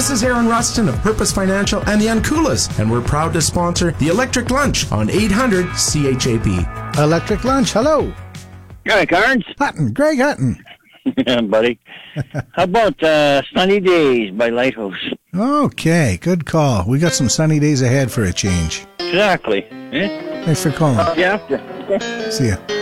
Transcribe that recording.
This is Aaron Rustin of Purpose Financial and the Uncoolas, and we're proud to sponsor the Electric Lunch on 800 CHAP. Electric Lunch, hello. Hi, Carnes. Hutton, Greg Hutton. Yeah, buddy. How about Sunny Days by Lighthouse? Okay, good call. We got some sunny days ahead for a change. Exactly. Eh? Thanks for calling. Yeah. See ya.